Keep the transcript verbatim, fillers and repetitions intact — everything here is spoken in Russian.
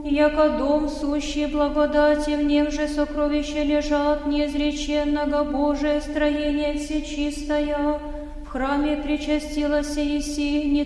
яко дом сущий благодати, в нем же сокровища лежат, неизреченного Божие строение всечистая. В храме причастилась Иси, не